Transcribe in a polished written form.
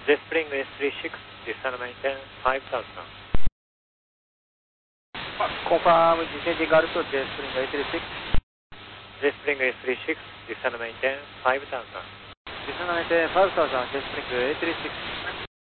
J-Spring S36, descend maintain 5000. Confirm descending Alto J-Spring S36. J-Spring S36, descend maintain 5000. Descend maintain 5000 J-Spring S36.